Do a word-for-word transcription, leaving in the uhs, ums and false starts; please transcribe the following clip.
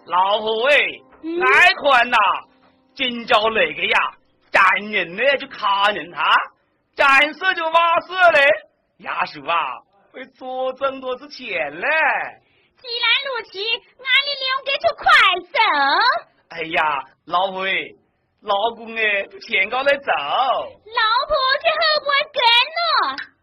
老婆哎，爱看呐，今朝那个呀，站人呢就看人哈，站死就瓦死嘞，亚叔啊，会多挣多少钱嘞？ 既然如此，俺们两个就快走。 哎呀，老婆哎，老公哎，就前高来走。 老婆就后不跟了。